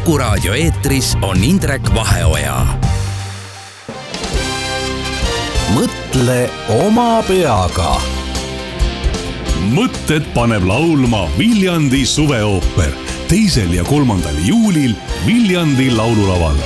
Kuku raadio eetris on Indrek Vaheoja. Mõtle oma peaga. Mõtted paneb laulma Viljandi suveooper 2. ja 3. juulil Viljandi laululaval.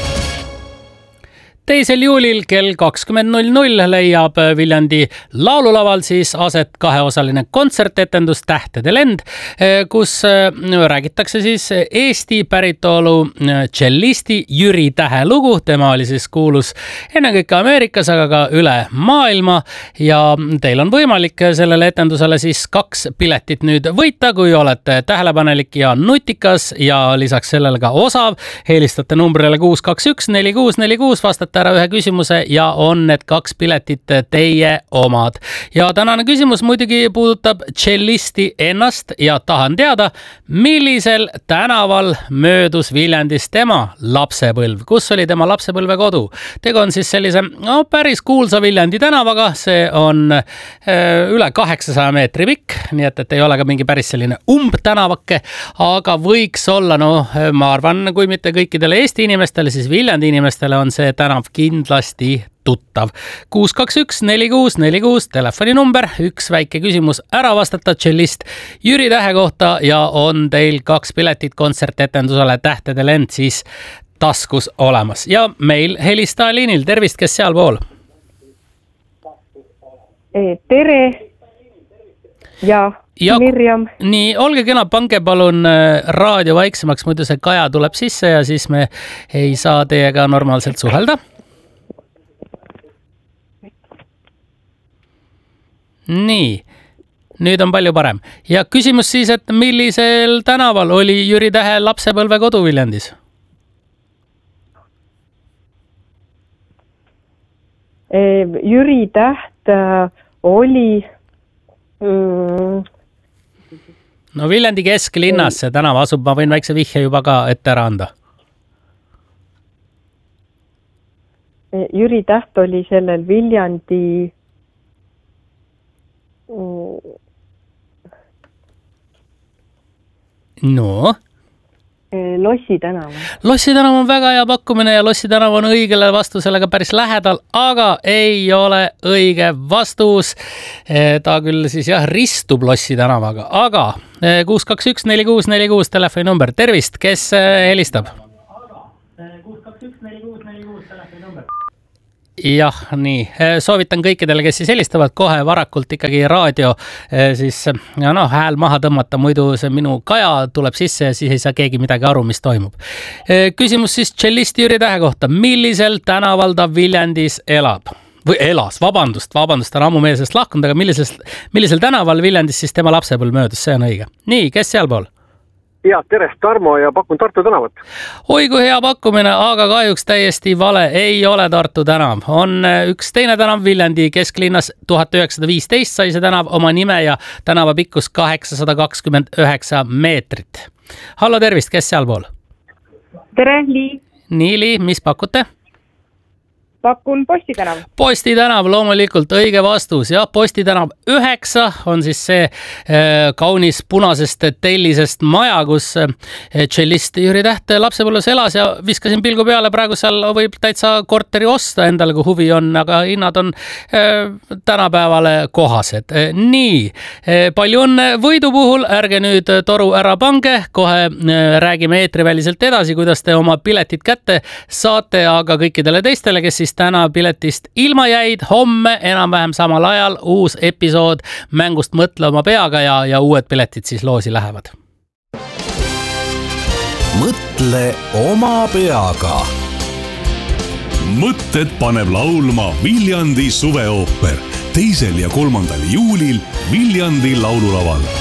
2. juulil kell 20.00 leiab Viljandi laululaval siis aset kaheosaline kontsertetendus Tähtede lend, kus räägitakse siis Eesti päritolu tšellisti Jüri Tähe lugu. Tema oli siis kuulus ennekõike Ameerikas, aga ka üle maailma ja teil on võimalik sellele etendusele siis 2 piletit nüüd võita, kui olete tähelepanelik ja nutikas ja lisaks sellele ka osav. Helistate numbrile 621 4646, vastate ära ühe küsimuse ja on need 2 piletit teie omad. Ja tänane küsimus muidugi puudutab tšellisti ennast ja tahan teada, millisel tänaval möödus Viljandis tema lapsepõlv, kus oli tema lapsepõlve kodu. Tegu on siis sellise päris kuulsa Viljandi tänavaga, see on üle 800 meetri pikk, nii et ei ole ka mingi päris selline umbtänavake, aga võiks olla, ma arvan, kui mitte kõikidele Eesti inimestele, siis Viljandi inimestele on see tänav kindlasti tuttav. 621 4646 telefoninumber, üks väike küsimus ära vastata tšellist Jüri Tähe kohta ja on teil 2 piletit kontsertetendusele Tähtede lend siis taskus olemas. Ja meil helistaja liinil, tervist, kes seal pool? Tere ja Mirjam. Nii, olge kena, pange palun raadio vaiksemaks, muidu see kaja tuleb sisse ja siis me ei saa teiega normaalselt suhelda. Nii, nüüd on palju parem. Ja küsimus siis, et millisel tänaval oli Jüri Tähe lapsepõlve kodu Viljandis? Jüri Täht oli... No Viljandi kesklinnas see tänav asub, ma võin väikse vihje juba ka ette ära anda. Jüri Täht oli sellel Viljandi... No? Lossi tänav. Lossi tänav on väga hea pakkumine ja Lossi tänav on õigele vastusele ka päris lähedal, aga ei ole õige vastus. Ta küll siis ristub Lossi tänavaga, aga 621 4646 telefoninumber. Tervist, kes helistab? 621 4646 telefoninumber. Jah, nii. Soovitan kõikidele, kes siis helistavad kohe varakult ikkagi raadio siis hääl maha tõmmata, muidu see minu kaja tuleb sisse ja siis ei saa keegi midagi aru, mis toimub. Küsimus siis tšellisti Jüri Tähe kohta. Millisel tänaval ta Viljandis elab? Või elas, vabandust, ta on ammu meelsest lahkunud, aga millisel tänaval Viljandis siis tema lapsepõlv möödus, see on õige. Nii, kes sealpool? Ja, tere, Tarmo ja pakun Tartu tänavat. Oi, kui hea pakkumine, aga kahjuks täiesti vale. Ei ole Tartu tänav. On üks teine tänav Viljandi kesklinnas. 1915 sai see tänav oma nime ja tänava pikkus 829 meetrit. Hallo, tervist, kes sealpool? Tere, Lii. Nii, Lii, mis pakute? Pakun Posti tänav. Posti tänav, loomulikult õige vastus. Ja Posti tänav 9 on siis see kaunis punasest tellisest maja, kus tšellist Jüri Täht lapsepõlves elas ja viskasin pilgu peale. Praegu seal võib täitsa korteri osta endale, kui huvi on, aga hinnad on tänapäevale kohased. Nii, palju õnne võidu puhul. Ärge nüüd toru ära pange. Kohe räägime eetriväliselt edasi, kuidas te oma piletid kätte saate, aga kõikidele teistele, kes siis täna piletist ilma jäid, homme enam-vähem samal ajal uus episood mängust Mõtle oma peaga ja uued piletid siis loosi lähevad. Mõtle oma peaga. Mõtted paneb laulma Viljandi suveooper 2. ja 3. juulil Viljandi laululaval.